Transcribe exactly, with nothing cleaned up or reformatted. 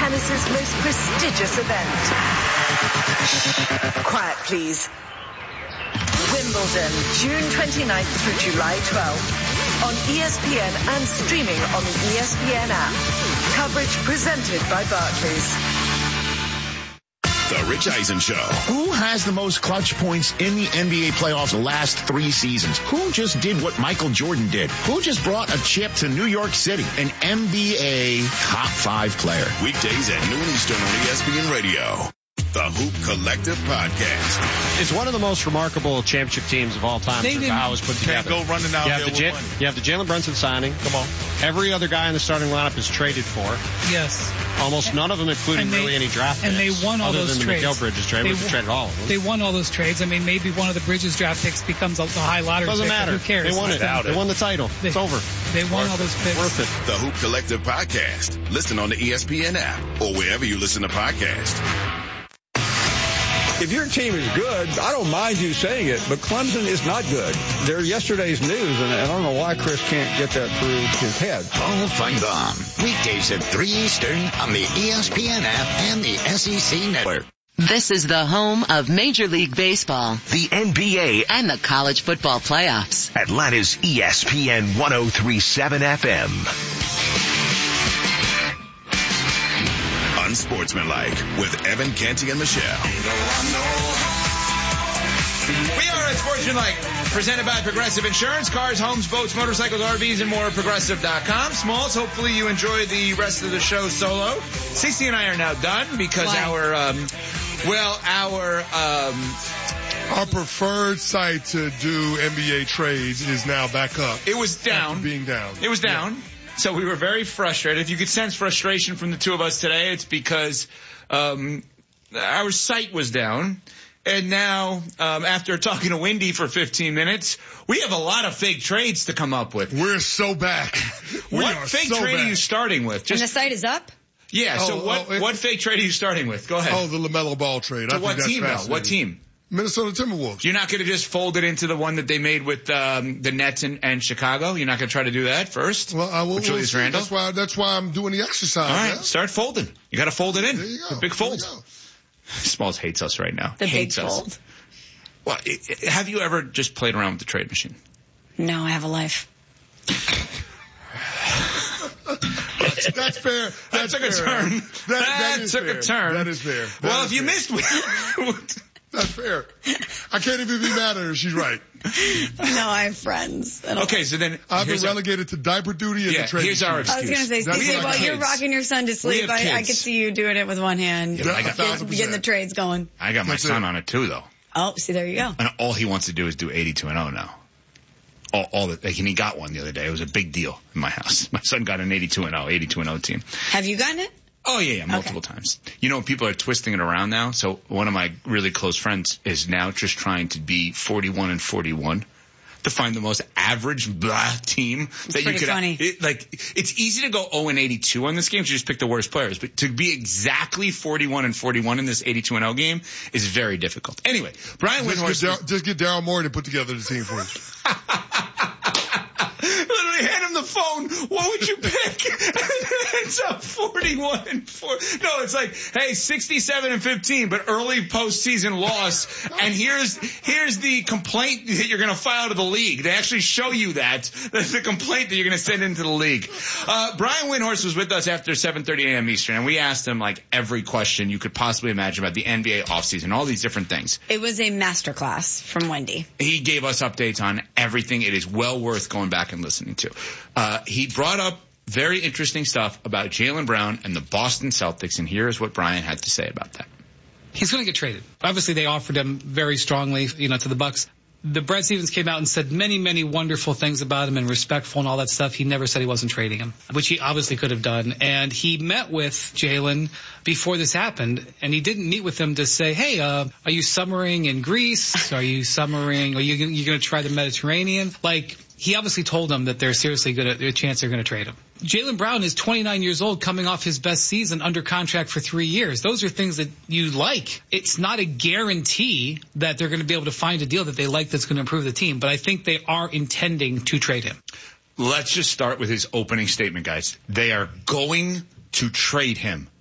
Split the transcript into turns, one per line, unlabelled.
tennis's most prestigious event. Quiet, please. Wimbledon, June twenty-ninth through July twelfth. On E S P N and streaming on the E S P N app. Coverage presented by Barclays.
The Rich Eisen Show.
Who has the most clutch points in the N B A playoffs the last three seasons? Who just did what Michael Jordan did? Who just brought a chip to New York City? An N B A top five player.
Weekdays at noon Eastern on E S P N Radio. The Hoop Collective Podcast.
It's one of the most remarkable championship teams of all time.
They didn't,
how it was put
can't
together.
go running out
you have
there
the
with
J-
money.
You have the Jalen Brunson signing.
Come on.
Every other guy in the starting lineup is traded for.
Yes.
Almost none of them, including
they,
really any draft
and
picks.
they won all
other
those
than
trades.
the Mikal Bridges trade,
they,
which they traded all of them.
They won all those trades. I mean, maybe one of the Bridges draft picks becomes a, a high lottery
Doesn't
pick.
matter.
Who cares?
They won it.
Doubt
They
it.
won the title.
They,
it's over.
They won all those picks.
Worth it.
The Hoop Collective Podcast. Listen on the E S P N app or wherever you listen to podcasts.
If your team is good, I don't mind you saying it, but Clemson is not good. They're yesterday's news, and I don't know why Chris can't get that through his head.
Paul Feinbaum. Weekdays at three Eastern on the E S P N app and the S E C Network.
This is the home of Major League Baseball,
the N B A,
and the college football playoffs.
Atlanta's E S P N one oh three point seven F M.
Unsportsmanlike with Evan Canty and Michelle.
We are Unsportsmanlike, presented by Progressive Insurance. Cars, homes, boats, motorcycles, R Vs, and more at Progressive dot com. Smalls, hopefully you enjoy the rest of the show solo. Cece and I are now done because
Why?
our, um, well, our, um,
Our preferred site to do N B A trades is now back up.
It was down.
After being down.
It was down. Yeah. So we were very frustrated. If you could sense frustration from the two of us today, it's because um, our site was down. And now, um, after talking to Wendy for fifteen minutes, we have a lot of fake trades to come up with.
We're so back. We
what
are
fake
so
trade
back.
are you starting with? Just,
and the site is up?
Yeah, so
Oh,
what,
oh, it,
what fake trade are you starting with? Go ahead.
Oh, the LaMelo Ball trade.
To
I
what
think that's
team, though?
fascinating.
What team?
Minnesota Timberwolves.
You're not going to just fold it into the one that they made with um, the Nets and, and Chicago? You're not going to try to do that first?
Well, I will.
With Julius
we'll
Randle?
That's why. That's why I'm doing the exercise.
All right,
yeah?
start folding. You got to fold it in.
There you go.
A big fold.
There you go.
Smalls hates us right now.
The
hates
big
us.
fold.
Well, it, it, have you ever just played around with the trade machine?
No, I have a life.
That's, that's fair.
That
That's
took a
fair.
turn.
That,
That,
that is
took
fair.
a turn.
That is fair. That
well,
is
if you
fair.
missed,
That's fair. I can't even be mad at her. She's right.
No, I have friends.
okay, so then
I've been
here's our-
relegated to diaper duty and
Yeah,
the trade
here's our
machine.
I was going to say,
That's
Stacey,
what
while
I
you're
kids.
rocking your son to sleep,
have
I, I
kids.
could see you doing it with one hand.
Yeah, but I
A
got,
thousand
Getting, getting the
percent.
trades going.
I got my
That's
son
it.
on it too, though,
Oh, see, there you go.
and all he wants to do is do eighty-two and oh now. All, all the, like, and he got one the other day. It was a big deal in my house. My son got an eighty-two and oh, eighty-two and oh team.
Have you gotten it?
Oh, yeah, yeah, multiple
Okay.
times. You know, people are twisting it around now. So one of my really close friends is now just trying to be forty-one and forty-one to find the most average blah team that you
pretty
could.
funny.
It, like, it's easy to go oh and eighty-two on this game. So you just pick the worst players. But to be exactly forty-one and forty-one in this eighty-two and oh game is very difficult. Anyway, Brian
Just
Windhorst.
get, Dar- just get Daryl Morey to put together the team for you.
Literally hand him the phone. What would you pick? And it ends up forty-one and four. No, it's like, hey, sixty-seven and fifteen, but early postseason loss. And here's here's the complaint that you're going to file to the league. They actually show you that. That's the complaint that you're going to send into the league. Uh, Brian Windhorst was with us after seven thirty a.m. Eastern, and we asked him like every question you could possibly imagine about the N B A offseason, all these different things.
It was a masterclass from Wendy.
He gave us updates on everything. It is well worth going back and listening to. Uh, he brought up very interesting stuff about Jaylen Brown and the Boston Celtics, and here's what Brian had to say about that.
He's going to get traded. Obviously, they offered him very strongly, you know, to the Bucks. The Brad Stevens came out and said many, many wonderful things about him and respectful and all that stuff. He never said he wasn't trading him, which he obviously could have done. And he met with Jaylen before this happened, and he didn't meet with him to say, hey, uh, are you summering in Greece? Are you summering? Are you, you going to try the Mediterranean? Like, he obviously told them that they're seriously good at a chance they're going to trade him. Jaylen Brown is twenty-nine years old, coming off his best season, under contract for three years. Those are things that you like. It's not a guarantee that they're going to be able to find a deal that they like that's going to improve the team, but I think they are intending to trade him.
Let's just start with his opening statement, guys. They are going to trade him.